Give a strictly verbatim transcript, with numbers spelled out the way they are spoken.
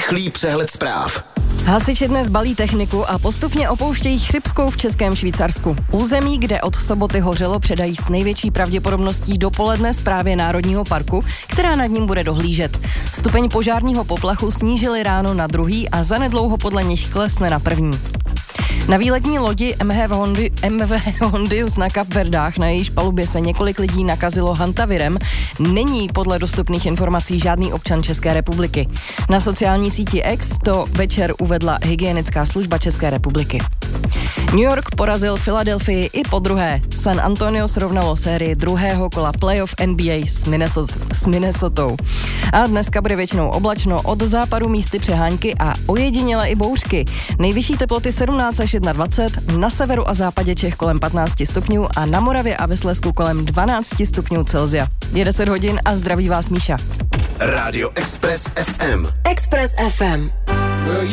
rychlý přehled zpráv. Hasiči dnes balí techniku a postupně opouštějí Chřibskou v Českém Švýcarsku. Území, kde od soboty hořelo, předají s největší pravděpodobností dopoledne správě Národního parku, která nad ním bude dohlížet. Stupeň požárního poplachu snížili ráno na druhý a zanedlouho podle nich klesne na první. Na výletní lodi M V Hondi, M V Hondius na Kapverdách, na jejíž palubě se několik lidí nakazilo hantavirem, není podle dostupných informací žádný občan České republiky. Na sociální síti X to večer uvedla hygienická služba České republiky. New York porazil Filadelfii i podruhé. San Antonio srovnalo sérii druhého kola playoff N B A s, Minnesota, s Minnesotou. A dneska bude většinou oblačno, od západu místy přehánky a ojediněle i bouřky. Nejvyšší teploty sedmnáct až dvacet jedna, na severu a západě Čech kolem patnáct stupňů a na Moravě a ve Slezsku kolem dvanáct stupňů Celsia. Je deset hodin a zdraví vás Míša. Rádio Express F M. Express F M.